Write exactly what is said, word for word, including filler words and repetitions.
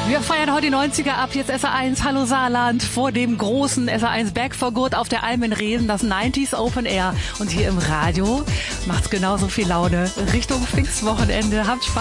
Wir feiern heute die neunziger ab, jetzt S R eins, Hallo Saarland, vor dem großen S R eins Back for Good auf der Alm in Resen, das neunziger Open Air. Und hier im Radio macht's genauso viel Laune. Richtung Pfingstwochenende. Habt Spaß.